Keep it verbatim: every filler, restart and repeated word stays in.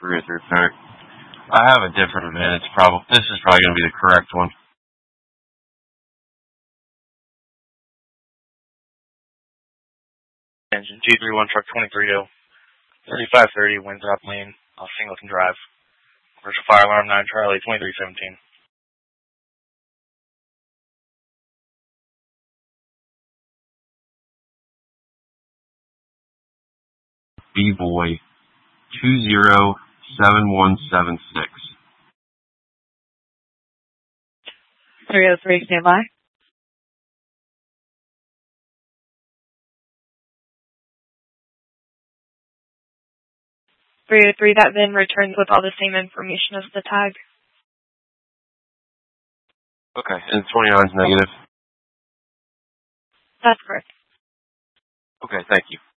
three oh three pack. I have a different event. It's probably this is probably going to be the correct one. Engine two three one truck twenty-three oh thirty-five thirty Winthrop Lane, off Singleton Drive. Commercial fire alarm nine Charlie twenty-three seventeen. B-Boy two zero seven one seven six. three oh three, stand by. three oh three, that then returns with all the same information as the tag. Okay, and twenty-nine is negative? That's correct. Okay, thank you.